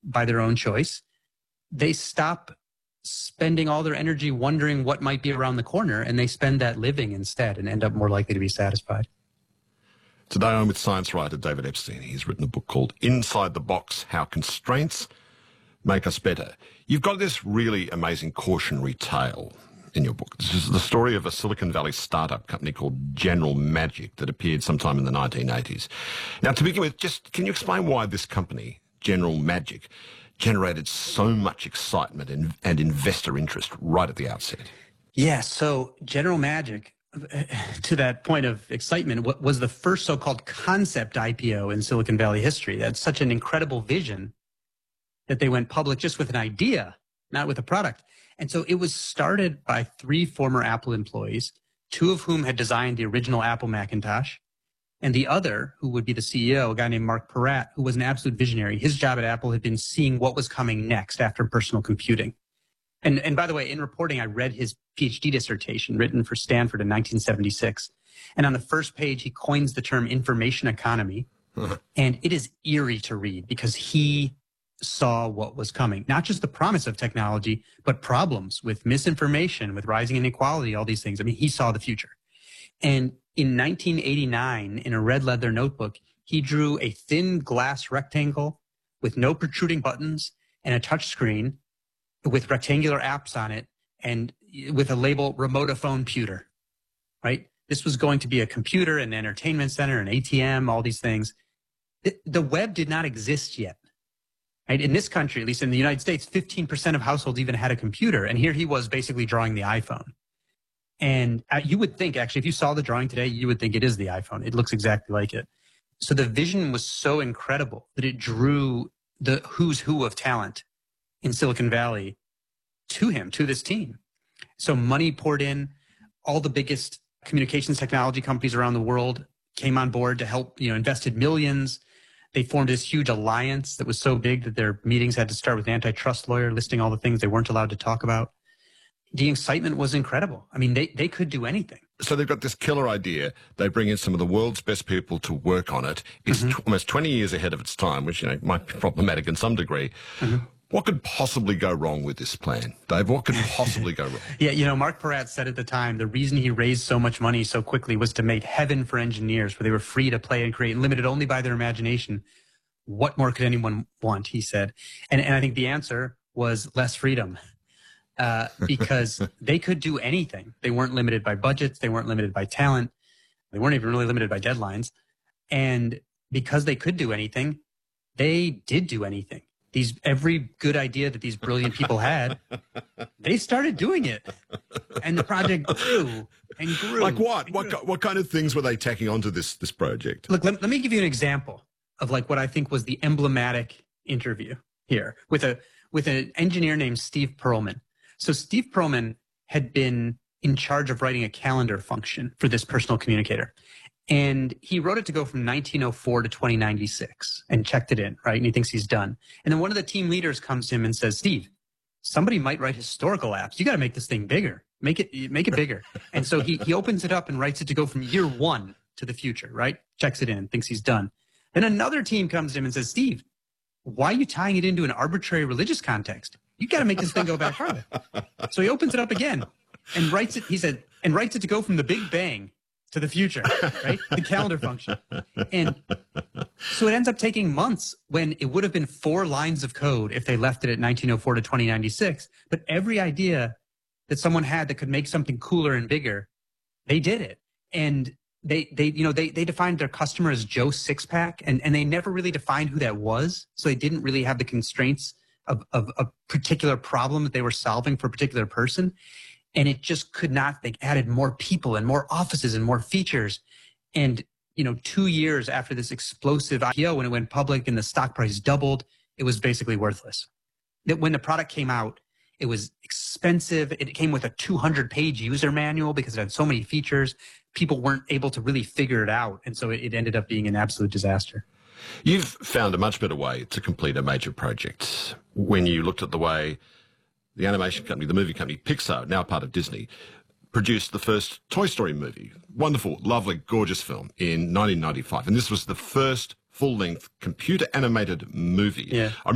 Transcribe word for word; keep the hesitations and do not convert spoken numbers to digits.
by their own choice, they stop spending all their energy wondering what might be around the corner, and they spend that living instead and end up more likely to be satisfied. Today I'm with science writer David Epstein. He's written a book called Inside the Box, How Constraints Make Us Better. You've got this really amazing cautionary tale in your book. This is the story of a Silicon Valley startup company called General Magic that appeared sometime in the nineteen eighties. Now, to begin with, just can you explain why this company, General Magic, generated so much excitement and, and investor interest right at the outset? Yeah, so General Magic, to that point of excitement, what was the first so-called concept I P O in Silicon Valley history. That's such an incredible vision that they went public just with an idea, not with a product. And so it was started by three former Apple employees, two of whom had designed the original Apple Macintosh, and the other, who would be the C E O, a guy named Mark Peratt, who was an absolute visionary. His job at Apple had been seeing what was coming next after personal computing. And, and by the way, in reporting, I read his PhD dissertation written for Stanford in nineteen seventy-six. And on the first page, he coins the term information economy. And it is eerie to read because he saw what was coming. Not just the promise of technology, but problems with misinformation, with rising inequality, all these things. I mean, he saw the future. And in nineteen eighty-nine, in a red leather notebook, he drew a thin glass rectangle with no protruding buttons and a touch screen with rectangular apps on it and with a label Remotophone Pewter, right? This was going to be a computer, an entertainment center, an A T M, all these things. The, the web did not exist yet. Right? In this country, at least in the United States, fifteen percent of households even had a computer. And here he was basically drawing the iPhone. And uh, you would think, actually, if you saw the drawing today, you would think it is the iPhone. It looks exactly like it. So the vision was so incredible that it drew the who's who of talent in Silicon Valley to him, to this team. So money poured in. All the biggest communications technology companies around the world came on board to help, you know, invested millions. They formed this huge alliance that was so big that their meetings had to start with an antitrust lawyer listing all the things they weren't allowed to talk about. The excitement was incredible. I mean, they, they could do anything. So they've got this killer idea. They bring in some of the world's best people to work on it. It's mm-hmm. t- almost twenty years ahead of its time, which, you know, might be problematic in some degree. Mm-hmm. What could possibly go wrong with this plan? Dave, what could possibly go wrong? Yeah, you know, Mark Peratt said at the time, the reason he raised so much money so quickly was to make heaven for engineers, where they were free to play and create, limited only by their imagination. What more could anyone want, he said. And, and I think the answer was less freedom. Uh, because they could do anything. They weren't limited by budgets. They weren't limited by talent. They weren't even really limited by deadlines. And because they could do anything, they did do anything. These every good idea that these brilliant people had, they started doing it. And the project grew and grew. Like what? What, grew. what kind of things were they tacking onto this, this project? Look, let, let me give you an example of like what I think was the emblematic interview here with a with an engineer named Steve Perlman. So Steve Perlman had been in charge of writing a calendar function for this personal communicator. And he wrote it to go from nineteen oh four to twenty ninety-six and checked it in, right? And he thinks he's done. And then one of the team leaders comes to him and says, Steve, somebody might write historical apps. You got to make this thing bigger. Make it, make it bigger. And so he, he opens it up and writes it to go from year one to the future, right? Checks it in, thinks he's done. Then another team comes to him and says, Steve, why are you tying it into an arbitrary religious context? You got to make this thing go back farther. So he opens it up again and writes it. He said, and writes it to go from the Big Bang to the future, right? The calendar function. And so it ends up taking months when it would have been four lines of code if they left it at nineteen oh four to twenty ninety-six. But every idea that someone had that could make something cooler and bigger, they did it. And they, they, you know, they, they defined their customer as Joe Sixpack, and, and they never really defined who that was. So they didn't really have the constraints Of, of a particular problem that they were solving for a particular person. And it just could not, they added more people and more offices and more features. And, you know, two years after this explosive I P O, when it went public and the stock price doubled, it was basically worthless. That when the product came out, it was expensive. It came with a two hundred page user manual because it had so many features. People weren't able to really figure it out. And so it, it ended up being an absolute disaster. You've found a much better way to complete a major project when you looked at the way the animation company, the movie company Pixar, now part of Disney, produced the first Toy Story movie. Wonderful, lovely, gorgeous film in nineteen ninety-five. And this was the first full-length computer-animated movie. Yeah.